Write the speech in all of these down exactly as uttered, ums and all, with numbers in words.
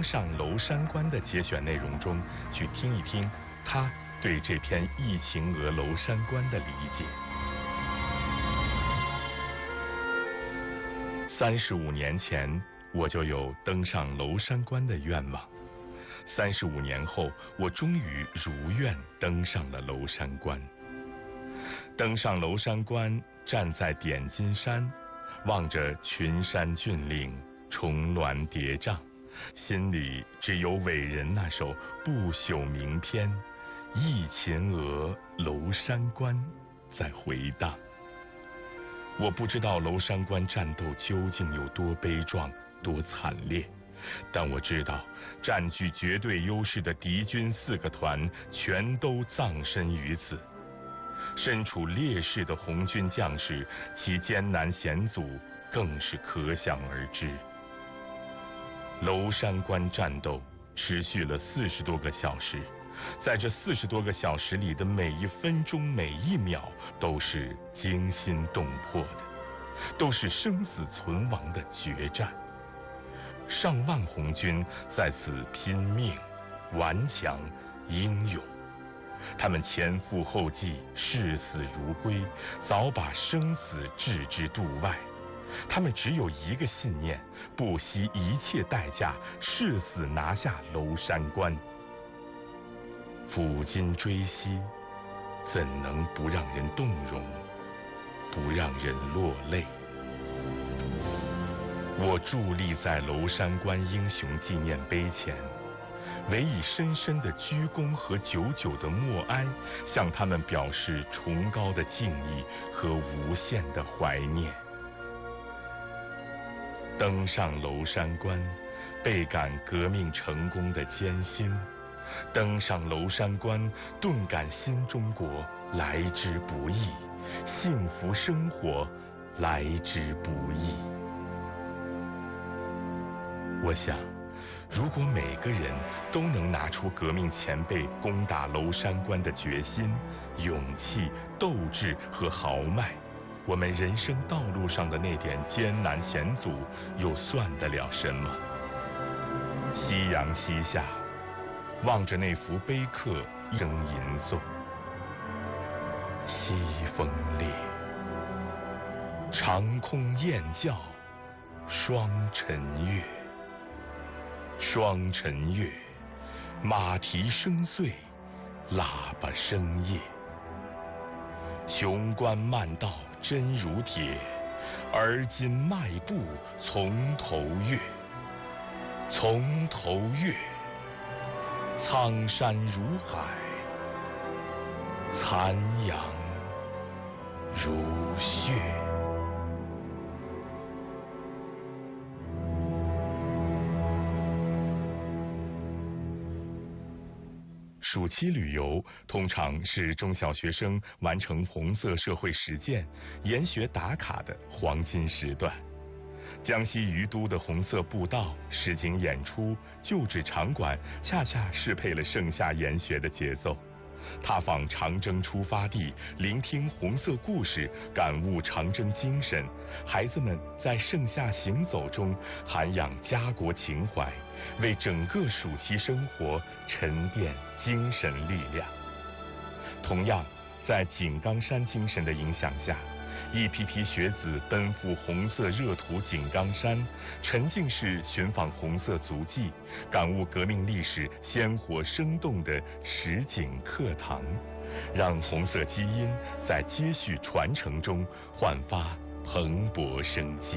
上娄山关的节选内容中去听一听他对这篇《忆秦娥娄山关》的理解。三十五年前，我就有登上娄山关的愿望。三十五年后，我终于如愿登上了娄山关。登上娄山关，站在点金山，望着群山峻岭，重峦叠嶂，心里只有伟人那首不朽名篇《忆秦娥娄山关》在回荡。我不知道娄山关战斗究竟有多悲壮，多惨烈，但我知道占据绝对优势的敌军四个团全都葬身于此。身处劣势的红军将士，其艰难险阻更是可想而知。娄山关战斗持续了四十多个小时，在这四十多个小时里的每一分钟每一秒都是惊心动魄的，都是生死存亡的决战。上万红军在此拼命、顽强、英勇，他们前赴后继，视死如归，早把生死置之度外。他们只有一个信念，不惜一切代价，誓死拿下娄山关。抚今追昔，怎能不让人动容，不让人落泪？我伫立在娄山关英雄纪念碑前，唯以深深的鞠躬和久久的默哀，向他们表示崇高的敬意和无限的怀念。登上娄山关，倍感革命成功的艰辛；登上娄山关，顿感新中国来之不易，幸福生活来之不易。我想，如果每个人都能拿出革命前辈攻打娄山关的决心、勇气、斗志和豪迈，我们人生道路上的那点艰难险阻又算得了什么？夕阳西下，望着那幅碑刻，一声吟诵：西风烈，长空雁叫，双晨月。双晨月，马蹄声碎，喇叭声夜。雄关漫道真如铁，而今迈步从头越。从头越，苍山如海，残阳如血。暑期旅游通常是中小学生完成红色社会实践、研学打卡的黄金时段。江西余都的红色步道、实景演出、旧址场馆，恰恰适配了盛夏研学的节奏。踏访长征出发地，聆听红色故事，感悟长征精神，孩子们在盛夏行走中涵养家国情怀，为整个暑期生活沉淀精神力量。同样，在井冈山精神的影响下，一批批学子奔赴红色热土井冈山，沉浸式寻访红色足迹，感悟革命历史鲜活生动的实景课堂，让红色基因在接续传承中焕发蓬勃生机。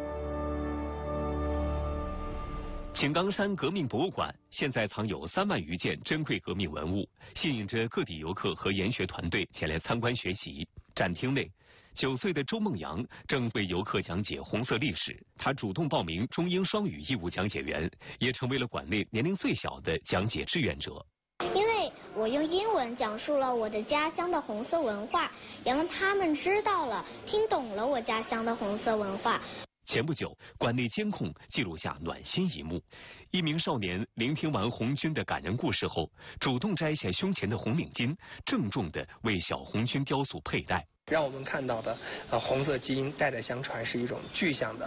井冈山革命博物馆现在藏有三万余件珍贵革命文物，吸引着各地游客和研学团队前来参观学习。展厅内，九岁的周梦阳正为游客讲解红色历史，他主动报名中英双语义务讲解员，也成为了馆内年龄最小的讲解志愿者。 因为我用英文讲述了我的家乡的红色文化，也让他们知道了、听懂了我家乡的红色文化。 前不久，馆内监控记录下暖心一幕：一名少年聆听完红军的感人故事后，主动摘下胸前的红领巾，郑重地为小红军雕塑佩戴。 让我们看到的呃红色基因代代相传是一种具象的